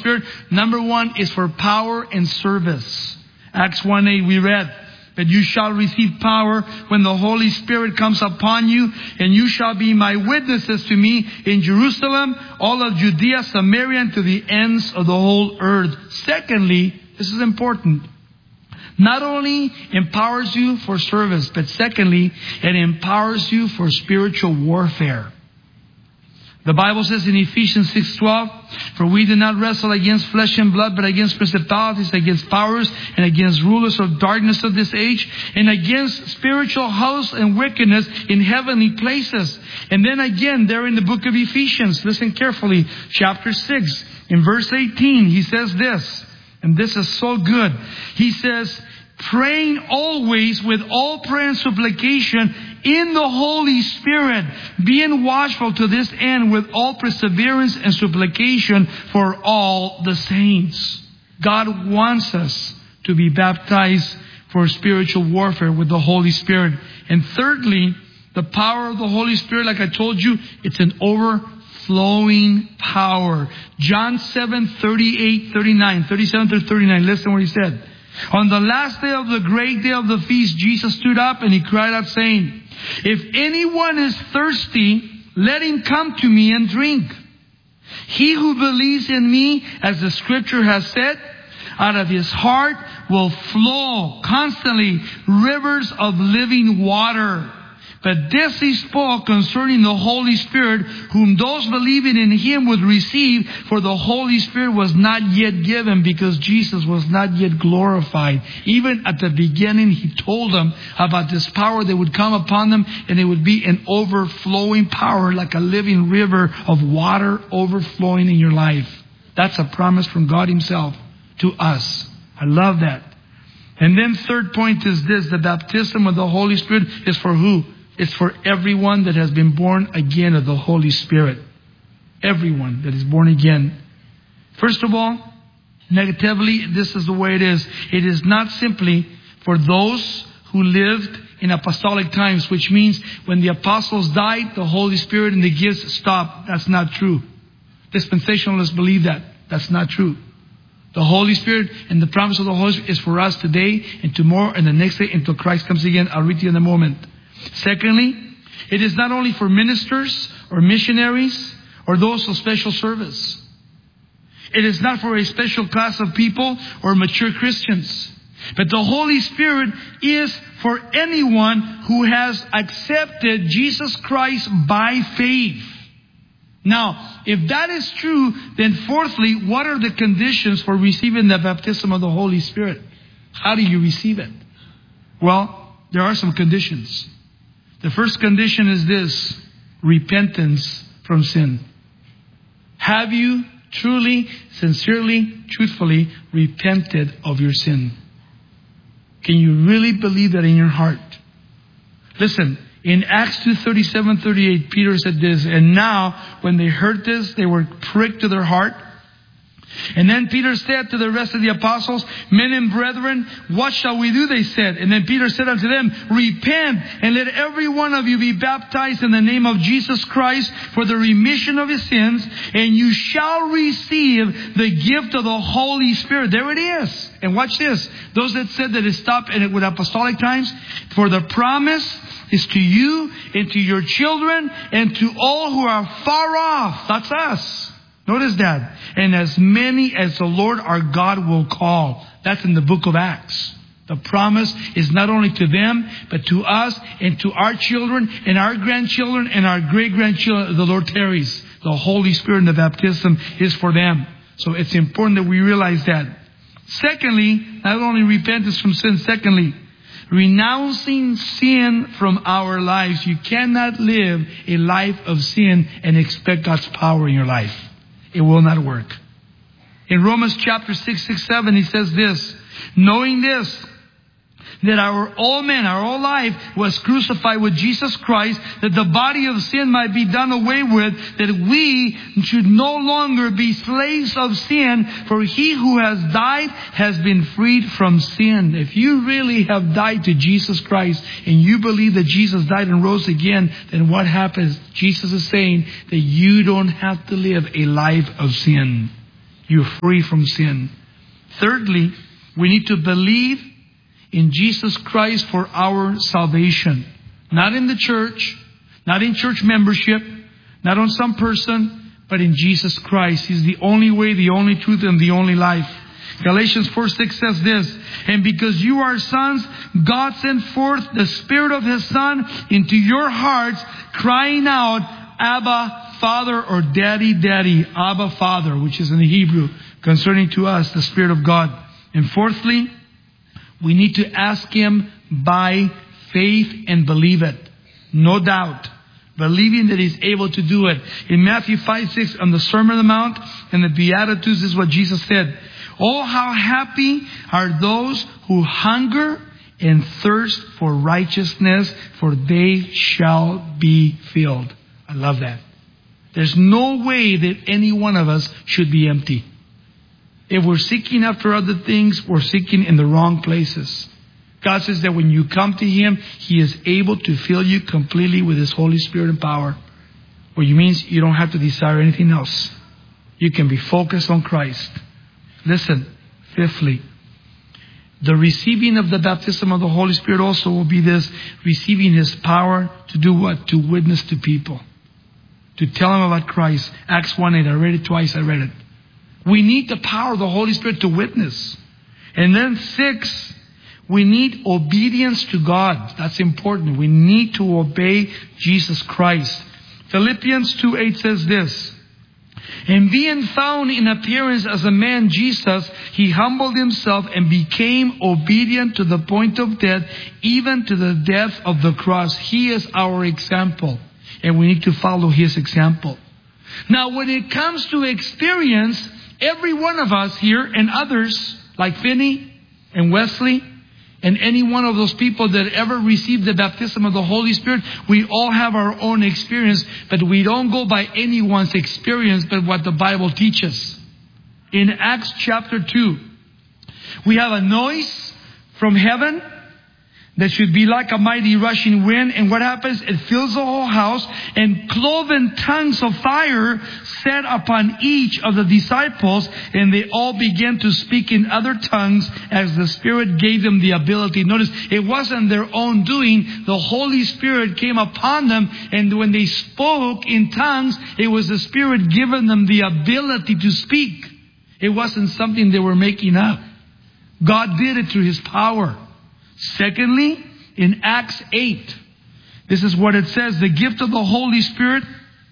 Spirit. Number one is for power and service. Acts 1:8 we read, "But you shall receive power when the Holy Spirit comes upon you, and you shall be my witnesses to me in Jerusalem, all of Judea, Samaria, and to the ends of the whole earth." Secondly, this is important. Not only empowers you for service, but secondly, it empowers you for spiritual warfare. The Bible says in Ephesians 6:12, "For we do not wrestle against flesh and blood, but against principalities, against powers, and against rulers of darkness of this age, and against spiritual hosts and wickedness in heavenly places." And then again, there in the book of Ephesians, listen carefully, chapter 6, in verse 18, he says this, and this is so good. He says, "Praying always with all prayer and supplication in the Holy Spirit, being watchful to this end with all perseverance and supplication for all the saints." God wants us to be baptized for spiritual warfare with the Holy Spirit. And thirdly, the power of the Holy Spirit, like I told you, it's an overflowing power. John 7:37 through 39. Listen what he said. "On the last day of the great day of the feast, Jesus stood up and he cried out saying, 'If anyone is thirsty, let him come to me and drink. He who believes in me, as the scripture has said, out of his heart will flow constantly rivers of living water.' But this he spoke concerning the Holy Spirit, whom those believing in him would receive, for the Holy Spirit was not yet given, because Jesus was not yet glorified." Even at the beginning, he told them about this power that would come upon them, and it would be an overflowing power, like a living river of water overflowing in your life. That's a promise from God himself to us. I love that. And then third point is this: the baptism of the Holy Spirit is for who? It's for everyone that has been born again of the Holy Spirit. Everyone that is born again. First of all, negatively, this is the way it is. It is not simply for those who lived in apostolic times, which means when the apostles died, the Holy Spirit and the gifts stopped. That's not true. Dispensationalists believe that. That's not true. The Holy Spirit and the promise of the Holy Spirit is for us today and tomorrow and the next day until Christ comes again. I'll read to you in a moment. Secondly, it is not only for ministers or missionaries or those of special service. It is not for a special class of people or mature Christians. But the Holy Spirit is for anyone who has accepted Jesus Christ by faith. Now, if that is true, then fourthly, what are the conditions for receiving the baptism of the Holy Spirit? How do you receive it? Well, there are some conditions. The first condition is this: repentance from sin. Have you truly, sincerely, truthfully repented of your sin? Can you really believe that in your heart? Listen, in Acts 2:37-38, Peter said this, "And now when they heard this, they were pricked to their heart. And then Peter said to the rest of the apostles, 'Men and brethren, what shall we do?' they said. And then Peter said unto them, 'Repent, and let every one of you be baptized in the name of Jesus Christ for the remission of his sins, and you shall receive the gift of the Holy Spirit.'" There it is. And watch this. Those that said that it stopped and with apostolic times, "For the promise is to you and to your children and to all who are far off." That's us. Notice that. "And as many as the Lord our God will call." That's in the book of Acts. The promise is not only to them, but to us and to our children and our grandchildren and our great-grandchildren. The Lord tarries. The Holy Spirit and the baptism is for them. So it's important that we realize that. Secondly, not only repentance from sin, secondly, renouncing sin from our lives. You cannot live a life of sin and expect God's power in your life. It will not work. In Romans chapter 6:7, he says this: "Knowing this, that our old man, our old life was crucified with Jesus Christ, that the body of sin might be done away with, that we should no longer be slaves of sin, for he who has died has been freed from sin." If you really have died to Jesus Christ and you believe that Jesus died and rose again, then what happens? Jesus is saying that you don't have to live a life of sin. You're free from sin. Thirdly, we need to believe in Jesus Christ for our salvation. Not in the church, not in church membership, not on some person, but in Jesus Christ. He's the only way, the only truth, and the only life. Galatians 4:6 says this, and because you are sons, God sent forth the Spirit of His Son into your hearts, crying out, Abba, Father, or Daddy, Daddy. Abba, Father, which is in the Hebrew, concerning to us the Spirit of God. And fourthly, we need to ask Him by faith and believe it. No doubt. Believing that He's able to do it. In Matthew 5:6, on the Sermon on the Mount and the Beatitudes, this is what Jesus said. Oh, how happy are those who hunger and thirst for righteousness, for they shall be filled. I love that. There's no way that any one of us should be empty. If we're seeking after other things, we're seeking in the wrong places. God says that when you come to Him, He is able to fill you completely with His Holy Spirit and power. Which means you don't have to desire anything else. You can be focused on Christ. Listen, fifthly, the receiving of the baptism of the Holy Spirit also will be this, receiving His power to do what? To witness to people. To tell them about Christ. Acts 1:8, I read it twice, I read it. We need the power of the Holy Spirit to witness. And then 6, we need obedience to God. That's important. We need to obey Jesus Christ. Philippians 2:8 says this, and being found in appearance as a man, Jesus, He humbled Himself and became obedient to the point of death, even to the death of the cross. He is our example, and we need to follow His example. Now, when it comes to experience, every one of us here and others, like Finney and Wesley, and any one of those people that ever received the baptism of the Holy Spirit, we all have our own experience, but we don't go by anyone's experience, but what the Bible teaches. In Acts chapter 2, we have a noise from heaven that should be like a mighty rushing wind. And what happens? It fills the whole house, and cloven tongues of fire set upon each of the disciples, and they all began to speak in other tongues as the Spirit gave them the ability. Notice, it wasn't their own doing. The Holy Spirit came upon them, and when they spoke in tongues, it was the Spirit giving them the ability to speak. It wasn't something they were making up. God did it through His power. Secondly, in Acts 8, this is what it says. The gift of the Holy Spirit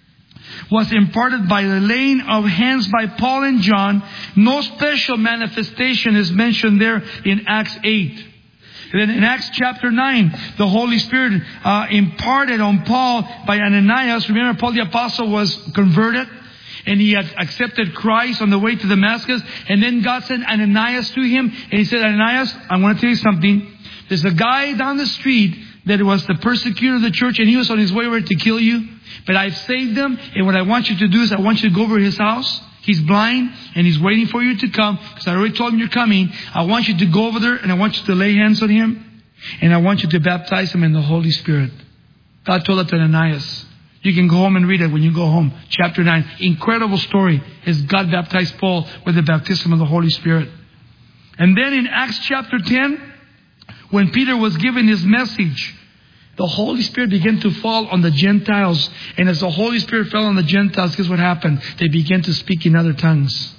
was imparted by the laying of hands by Paul and John. No special manifestation is mentioned there in Acts 8. And then in Acts chapter 9, the Holy Spirit imparted on Paul by Ananias. Remember, Paul the Apostle was converted, and he had accepted Christ on the way to Damascus. And then God sent Ananias to him, and He said, Ananias, I want to tell you something. There's a guy down the street that was the persecutor of the church, and he was on his way to kill you. But I've saved him, and what I want you to do is I want you to go over to his house. He's blind, and he's waiting for you to come, because I already told him you're coming. I want you to go over there, and I want you to lay hands on him, and I want you to baptize him in the Holy Spirit. God told that to Ananias. You can go home and read it when you go home. Chapter 9. Incredible story as God baptized Paul with the baptism of the Holy Spirit. And then in Acts chapter 10, when Peter was given his message, the Holy Spirit began to fall on the Gentiles. And as the Holy Spirit fell on the Gentiles, guess what happened? They began to speak in other tongues.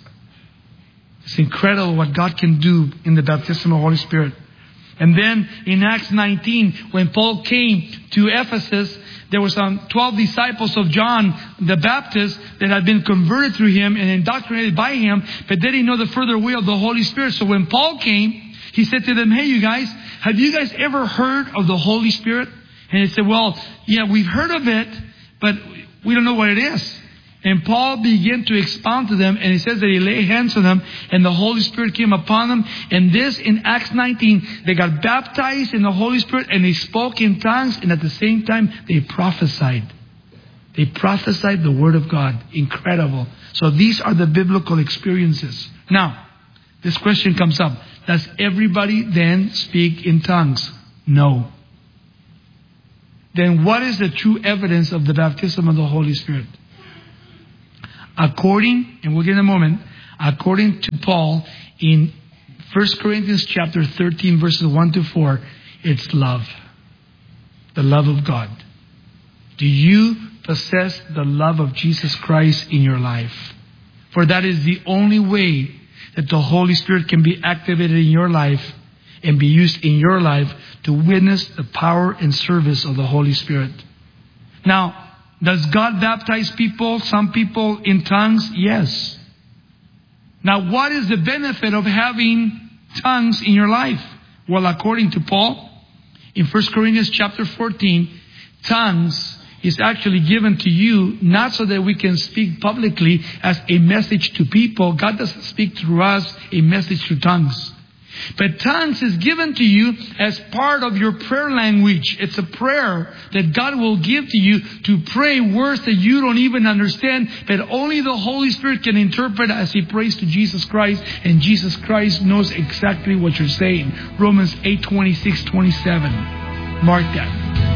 It's incredible what God can do in the baptism of the Holy Spirit. And then in Acts 19, when Paul came to Ephesus, there were some 12 disciples of John the Baptist that had been converted through him and indoctrinated by him, but they didn't know the further way of the Holy Spirit. So when Paul came, he said to them, hey, you guys, have you guys ever heard of the Holy Spirit? And they said, well, yeah, we've heard of it, but we don't know what it is. And Paul began to expound to them, and he says that he laid hands on them, and the Holy Spirit came upon them. And this, in Acts 19, they got baptized in the Holy Spirit, and they spoke in tongues, and at the same time, they prophesied. They prophesied the Word of God. Incredible. So these are the biblical experiences. Now, this question comes up. Does everybody then speak in tongues? No. Then what is the true evidence of the baptism of the Holy Spirit? And we'll get in a moment, according to Paul, in 1 Corinthians chapter 13, verses 1 to 4, it's love. The love of God. Do you possess the love of Jesus Christ in your life? For that is the only way that the Holy Spirit can be activated in your life and be used in your life to witness the power and service of the Holy Spirit. Now, does God baptize people, some people in tongues? Yes. Now, what is the benefit of having tongues in your life? Well, according to Paul, in 1 Corinthians chapter 14, tongues is actually given to you not so that we can speak publicly as a message to people. God doesn't speak through us a message through tongues. But tongues is given to you as part of your prayer language. It's a prayer that God will give to you to pray words that you don't even understand, but only the Holy Spirit can interpret as He prays to Jesus Christ, and Jesus Christ knows exactly what you're saying. Romans 8:26-27. Mark that.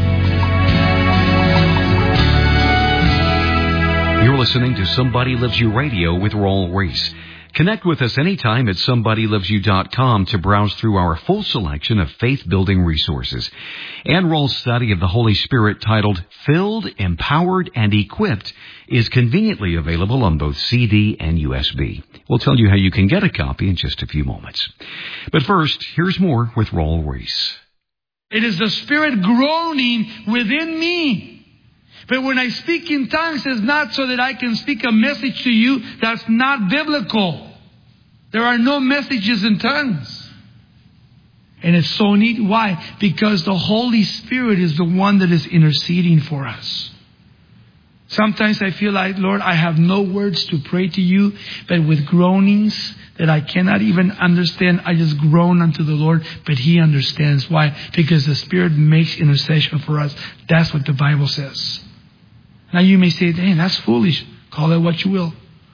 You're listening to Somebody Loves You Radio with Raul Ries. Connect with us anytime at somebodylovesyou.com to browse through our full selection of faith-building resources. And Raul's study of the Holy Spirit, titled Filled, Empowered, and Equipped, is conveniently available on both CD and USB. We'll tell you how you can get a copy in just a few moments. But first, here's more with Raul Ries. It is the Spirit groaning within me. But when I speak in tongues, it's not so that I can speak a message to you that's not biblical. There are no messages in tongues. And it's so neat. Why? Because the Holy Spirit is the one that is interceding for us. Sometimes I feel like, Lord, I have no words to pray to you, but with groanings that I cannot even understand, I just groan unto the Lord, but He understands. Why? Because the Spirit makes intercession for us. That's what the Bible says. Now you may say, hey, that's foolish. Call it what you will.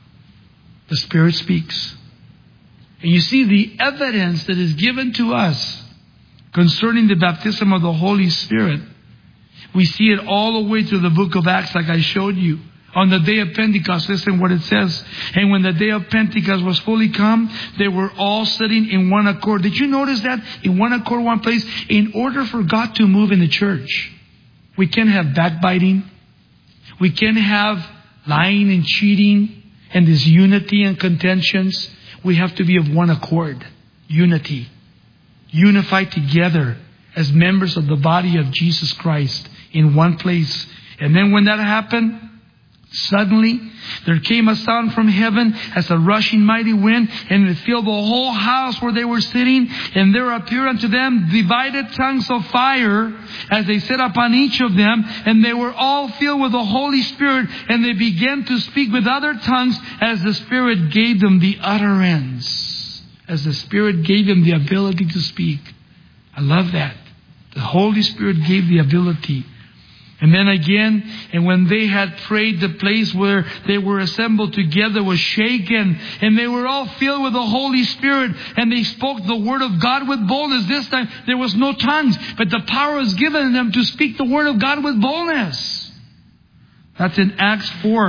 The Spirit speaks. And you see the evidence that is given to us concerning the baptism of the Holy Spirit. We see it all the way through the book of Acts, like I showed you. On the day of Pentecost, listen what it says. And when the day of Pentecost was fully come, they were all sitting in one accord. Did you notice that? In one accord, one place. In order for God to move in the church, we can't have backbiting. We can't have lying and cheating and this unity and contentions. We have to be of one accord. Unity. Unified together as members of the body of Jesus Christ in one place. And then when that happened, suddenly there came a sound from heaven as a rushing mighty wind, and it filled the whole house where they were sitting. And there appeared unto them divided tongues of fire as they sat upon each of them. And they were all filled with the Holy Spirit, and they began to speak with other tongues as the Spirit gave them the utterance. As the Spirit gave them the ability to speak. I love that. The Holy Spirit gave the ability. And then again, and when they had prayed, the place where they were assembled together was shaken. And they were all filled with the Holy Spirit. And they spoke the word of God with boldness. This time there was no tongues, but the power was given them to speak the word of God with boldness. That's in Acts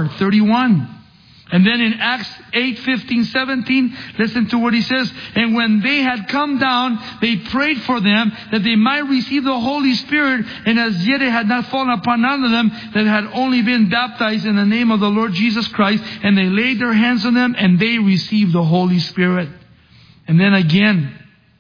4:31. And then in Acts 8:15-17, listen to what he says. And when they had come down, they prayed for them that they might receive the Holy Spirit. And as yet it had not fallen upon none of them that had only been baptized in the name of the Lord Jesus Christ. And they laid their hands on them and they received the Holy Spirit. And then again,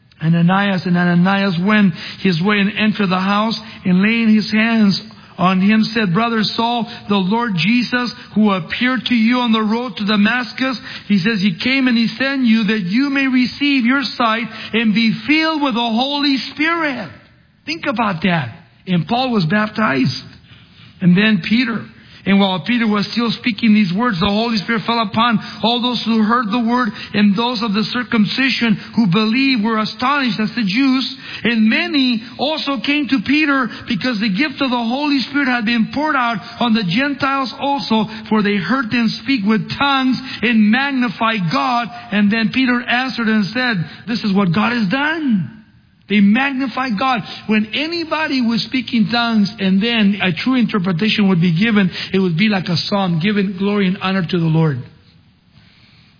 Ananias went his way and entered the house, and laying his hands on him said, Brother Saul, the Lord Jesus, who appeared to you on the road to Damascus, He says, He came and He sent you that you may receive your sight and be filled with the Holy Spirit. Think about that. And Paul was baptized. And then Peter. And while Peter was still speaking these words, the Holy Spirit fell upon all those who heard the word, and those of the circumcision who believed were astonished as the Jews. And many also came to Peter because the gift of the Holy Spirit had been poured out on the Gentiles also, for they heard them speak with tongues and magnify God. And then Peter answered and said, this is what God has done. They magnify God. When anybody would speak in tongues and then a true interpretation would be given, it would be like a psalm, giving glory and honor to the Lord.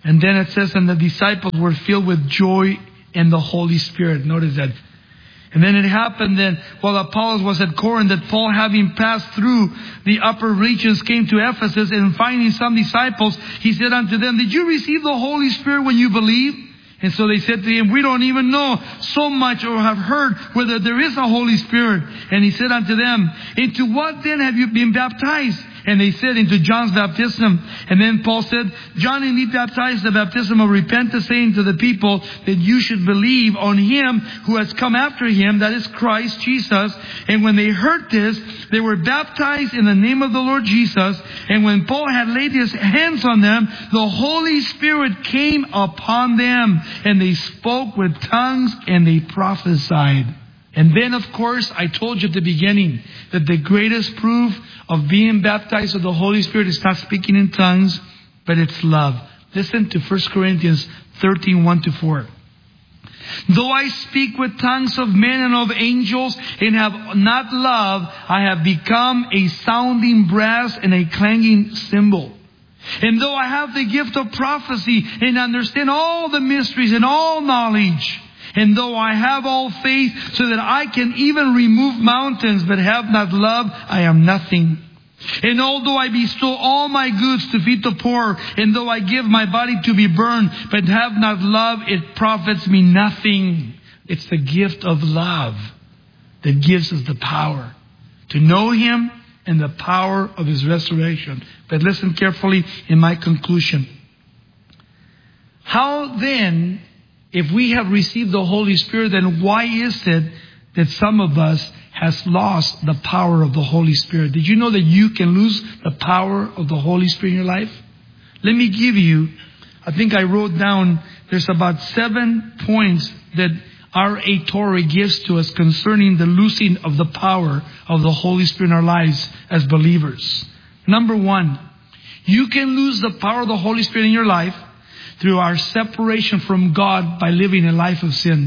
And then it says, and the disciples were filled with joy and the Holy Spirit. Notice that. And then it happened that while Apollos was at Corinth, that Paul, having passed through the upper regions, came to Ephesus, and finding some disciples, he said unto them, did you receive the Holy Spirit when you believed? And so they said to him, we don't even know so much or have heard whether there is a Holy Spirit. And he said unto them, into what then have you been baptized? And they said, into John's baptism. And then Paul said, John indeed baptized the baptism of repentance, saying to the people that you should believe on Him who has come after Him, that is Christ Jesus. And when they heard this, they were baptized in the name of the Lord Jesus. And when Paul had laid his hands on them, the Holy Spirit came upon them. And they spoke with tongues and they prophesied. And then, of course, I told you at the beginning that the greatest proof of being baptized with the Holy Spirit is not speaking in tongues, but it's love. Listen to 1 Corinthians 13, 1-4. Though I speak with tongues of men and of angels and have not love, I have become a sounding brass and a clanging cymbal. And though I have the gift of prophecy and understand all the mysteries and all knowledge, and though I have all faith so that I can even remove mountains, but have not love, I am nothing. And although I bestow all my goods to feed the poor, and though I give my body to be burned, but have not love, it profits me nothing. It's the gift of love that gives us the power to know Him and the power of His resurrection. But listen carefully in my conclusion. How then, if we have received the Holy Spirit, then why is it that some of us has lost the power of the Holy Spirit? Did you know that you can lose the power of the Holy Spirit in your life? Let me give you, I think I wrote down, there's about 7 points that R.A. Torrey gives to us concerning the losing of the power of the Holy Spirit in our lives as believers. Number 1, you can lose the power of the Holy Spirit in your life through our separation from God by living a life of sin.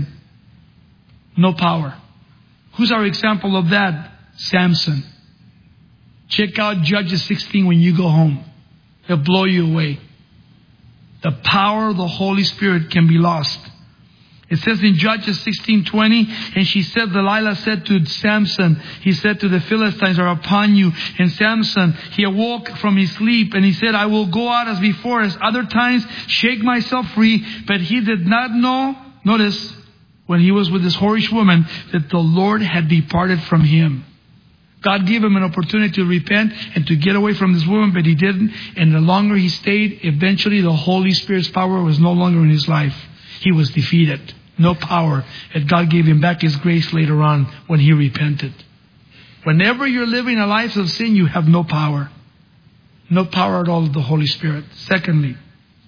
No power. Who's our example of that? Samson. Check out Judges 16 when you go home. It'll blow you away. The power of the Holy Spirit can be lost. It says in Judges 16:20, and she said, Delilah said to Samson, he said to the Philistines are upon you. And Samson, he awoke from his sleep and he said, I will go out as before, as other times, shake myself free. But he did not know, notice, when he was with this whorish woman, that the Lord had departed from him. God gave him an opportunity to repent and to get away from this woman, but he didn't. And the longer he stayed, eventually the Holy Spirit's power was no longer in his life. He was defeated. No power. And God gave him back His grace later on when he repented. Whenever you're living a life of sin, you have no power. No power at all of the Holy Spirit. Secondly,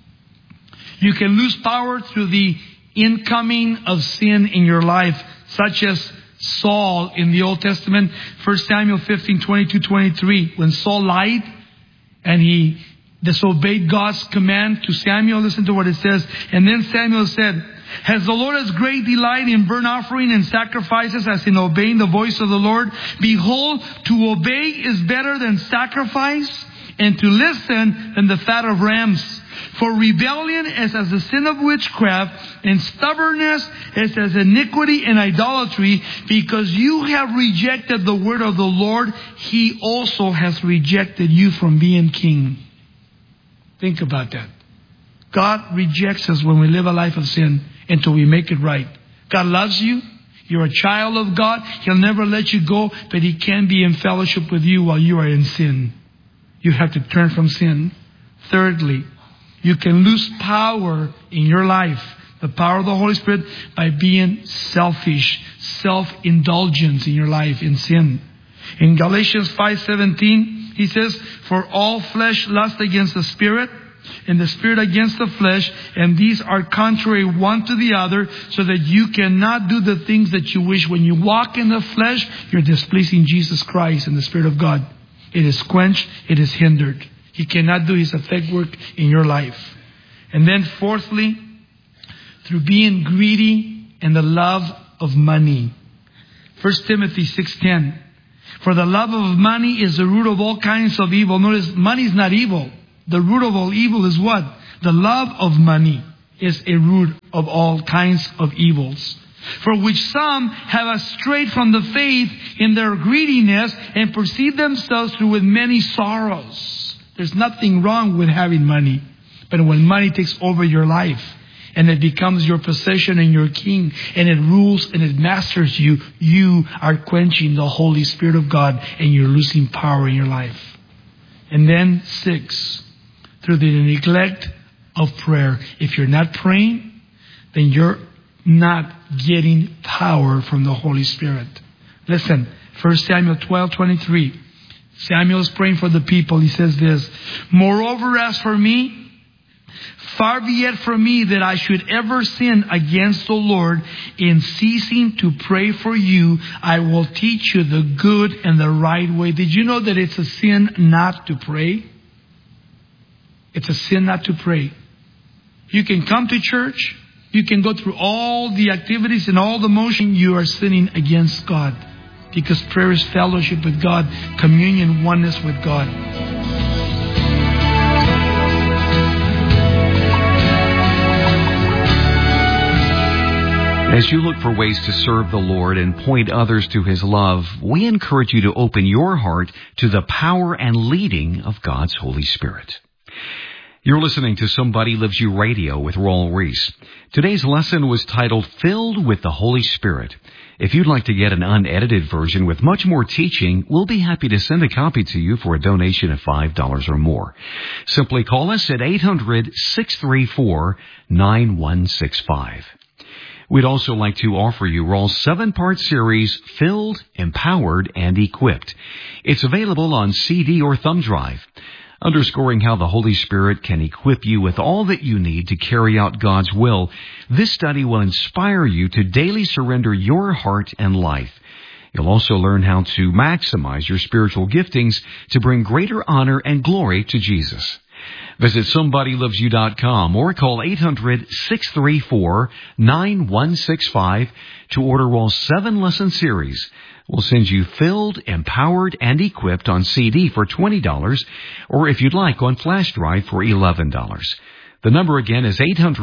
you can lose power through the incoming of sin in your life, such as Saul in the Old Testament. 1 Samuel 15, 22-23. When Saul lied and he disobeyed God's command to Samuel, listen to what it says. And then Samuel said, has the Lord as great delight in burnt offering and sacrifices as in obeying the voice of the Lord? Behold, to obey is better than sacrifice, and to listen than the fat of rams. For rebellion is as the sin of witchcraft, and stubbornness is as iniquity and idolatry. Because you have rejected the word of the Lord, He also has rejected you from being king. Think about that. God rejects us when we live a life of sin until we make it right. God loves you. You're a child of God. He'll never let you go, but He can be in fellowship with you while you are in sin. You have to turn from sin. Thirdly, you can lose power in your life, the power of the Holy Spirit, by being selfish, self-indulgence in your life in sin. In Galatians 5:17, he says, for all flesh lusts against the Spirit, and the Spirit against the flesh, and these are contrary one to the other, so that you cannot do the things that you wish. When you walk in the flesh, you're displeasing Jesus Christ and the Spirit of God. It is quenched, it is hindered. He cannot do His effect work in your life. And then fourthly, through being greedy and the love of money. 1 Timothy 6:10. For the love of money is the root of all kinds of evil. Notice, money is not evil. The root of all evil is what? The love of money is a root of all kinds of evils, for which some have strayed from the faith in their greediness and perceive themselves through with many sorrows. There's nothing wrong with having money, but when money takes over your life and it becomes your possession and your king, and it rules and it masters you, you are quenching the Holy Spirit of God and you're losing power in your life. And then 6, through the neglect of prayer. If you're not praying, then you're not getting power from the Holy Spirit. Listen, 1 Samuel 12:23. Samuel is praying for the people. He says this, "Moreover, as for me, far be it from me that I should ever sin against the Lord. In ceasing to pray for you, I will teach you the good and the right way." Did you know that it's a sin not to pray? It's a sin not to pray. You can come to church. You can go through all the activities and all the motion. You are sinning against God. Because prayer is fellowship with God, communion, oneness with God. As you look for ways to serve the Lord and point others to His love, we encourage you to open your heart to the power and leading of God's Holy Spirit. You're listening to Somebody Loves You Radio with Raul Ries. Today's lesson was titled, Filled with the Holy Spirit. If you'd like to get an unedited version with much more teaching, we'll be happy to send a copy to you for a donation of $5 or more. Simply call us at 800-634-9165. We'd also like to offer you Raul's 7-part series, Filled, Empowered, and Equipped. It's available on CD or thumb drive. Underscoring how the Holy Spirit can equip you with all that you need to carry out God's will, this study will inspire you to daily surrender your heart and life. You'll also learn how to maximize your spiritual giftings to bring greater honor and glory to Jesus. Visit SomebodyLovesYou.com or call 800-634-9165 to order Raul's 7-lesson series. We'll send you Filled, Empowered, and Equipped on CD for $20, or if you'd like, on flash drive for $11. The number again is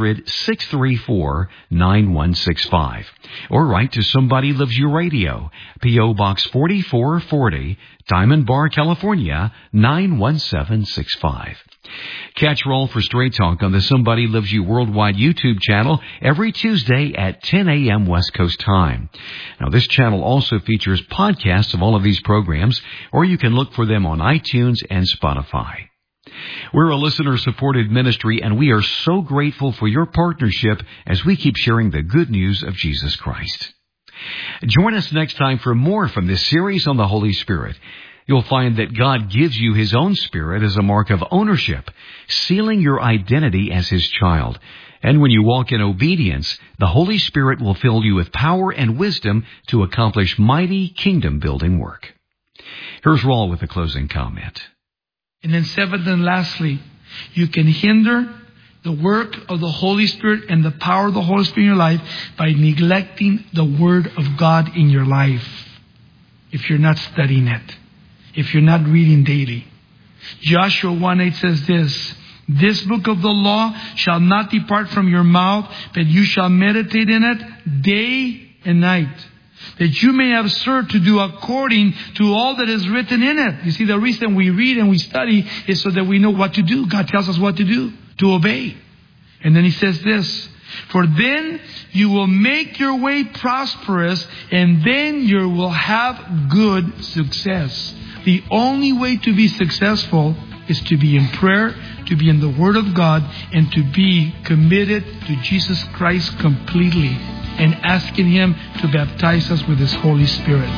800-634-9165. Or write to Somebody Loves You Radio, P.O. Box 4440, Diamond Bar, California, 91765. Catch Raul for Straight Talk on the Somebody Loves You Worldwide YouTube channel every Tuesday at 10 a.m. West Coast time. Now, this channel also features podcasts of all of these programs, or you can look for them on iTunes and Spotify. We're a listener-supported ministry, and we are so grateful for your partnership as we keep sharing the good news of Jesus Christ. Join us next time for more from this series on the Holy Spirit. You'll find that God gives you His own Spirit as a mark of ownership, sealing your identity as His child. And when you walk in obedience, the Holy Spirit will fill you with power and wisdom to accomplish mighty kingdom-building work. Here's Raul with a closing comment. And then 7th and lastly, you can hinder the work of the Holy Spirit and the power of the Holy Spirit in your life by neglecting the Word of God in your life. If you're not studying it, if you're not reading daily. Joshua 1:8 says this, "This book of the law shall not depart from your mouth, but you shall meditate in it day and night, that you may observe to do according to all that is written in it." You see, the reason we read and we study is so that we know what to do. God tells us what to do, to obey. And then He says this, "For then you will make your way prosperous, and then you will have good success." The only way to be successful is to be in prayer, to be in the Word of God, and to be committed to Jesus Christ completely, and asking Him to baptize us with His Holy Spirit.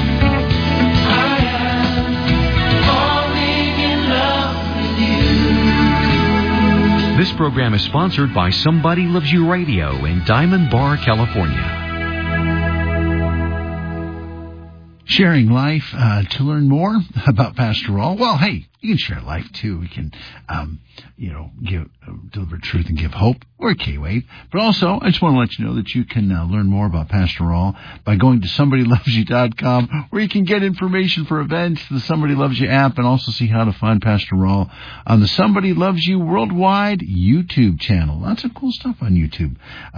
This program is sponsored by Somebody Loves You Radio in Diamond Bar, California. sharing life. To learn more about Pastor Raul, well, hey, you can share life too. We can, deliver truth and give hope. We're K-Wave. But also, I just want to let you know that you can learn more about Pastor Raul by going to somebodylovesyou.com, where you can get information for events, the Somebody Loves You app, and also see how to find Pastor Raul on the Somebody Loves You Worldwide YouTube channel. Lots of cool stuff on YouTube.